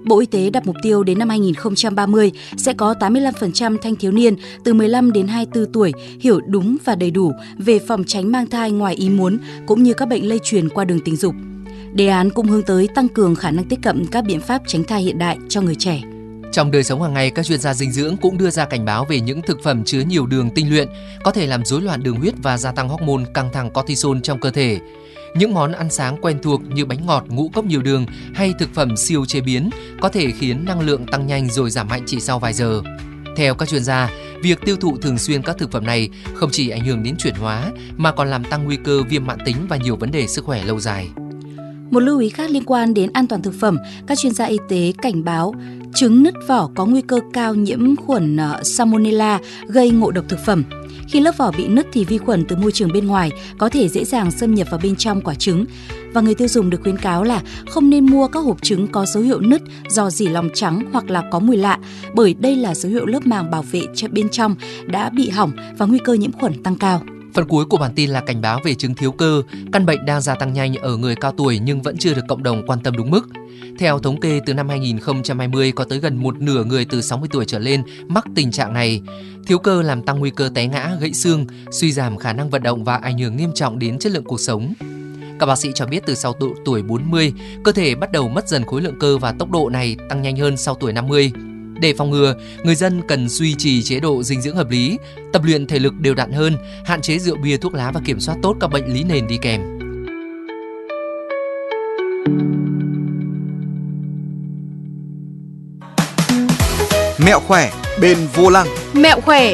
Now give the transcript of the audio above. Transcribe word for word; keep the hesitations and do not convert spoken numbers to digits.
Bộ Y tế đặt mục tiêu đến năm hai nghìn không trăm ba mươi sẽ có tám mươi lăm phần trăm thanh thiếu niên từ mười lăm đến hai mươi tư tuổi hiểu đúng và đầy đủ về phòng tránh mang thai ngoài ý muốn cũng như các bệnh lây truyền qua đường tình dục. Đề án cũng hướng tới tăng cường khả năng tiếp cận các biện pháp tránh thai hiện đại cho người trẻ. Trong đời sống hàng ngày, các chuyên gia dinh dưỡng cũng đưa ra cảnh báo về những thực phẩm chứa nhiều đường tinh luyện có thể làm rối loạn đường huyết và gia tăng hormone căng thẳng cortisol trong cơ thể. Những món ăn sáng quen thuộc như bánh ngọt, ngũ cốc nhiều đường hay thực phẩm siêu chế biến có thể khiến năng lượng tăng nhanh rồi giảm mạnh chỉ sau vài giờ. Theo các chuyên gia, việc tiêu thụ thường xuyên các thực phẩm này không chỉ ảnh hưởng đến chuyển hóa mà còn làm tăng nguy cơ viêm mãn tính và nhiều vấn đề sức khỏe lâu dài. Một lưu ý khác liên quan đến an toàn thực phẩm, các chuyên gia y tế cảnh báo trứng nứt vỏ có nguy cơ cao nhiễm khuẩn Salmonella gây ngộ độc thực phẩm. Khi lớp vỏ bị nứt thì vi khuẩn từ môi trường bên ngoài có thể dễ dàng xâm nhập vào bên trong quả trứng. Và người tiêu dùng được khuyến cáo là không nên mua các hộp trứng có dấu hiệu nứt, rò rỉ lòng trắng hoặc là có mùi lạ, bởi đây là dấu hiệu lớp màng bảo vệ bên trong đã bị hỏng và nguy cơ nhiễm khuẩn tăng cao. Phần cuối của bản tin là cảnh báo về chứng thiếu cơ, căn bệnh đang gia tăng nhanh ở người cao tuổi nhưng vẫn chưa được cộng đồng quan tâm đúng mức. Theo thống kê, từ năm hai nghìn không trăm hai mươi có tới gần một nửa người từ sáu mươi tuổi trở lên mắc tình trạng này. Thiếu cơ làm tăng nguy cơ té ngã, gãy xương, suy giảm khả năng vận động và ảnh hưởng nghiêm trọng đến chất lượng cuộc sống. Các bác sĩ cho biết từ sau độ tuổi bốn mươi, cơ thể bắt đầu mất dần khối lượng cơ và tốc độ này tăng nhanh hơn sau tuổi năm mươi. Để phòng ngừa, người dân cần duy trì chế độ dinh dưỡng hợp lý, tập luyện thể lực đều đặn hơn, hạn chế rượu bia, thuốc lá và kiểm soát tốt các bệnh lý nền đi kèm. Mẹo khỏe bên vô lăng. Mẹo khỏe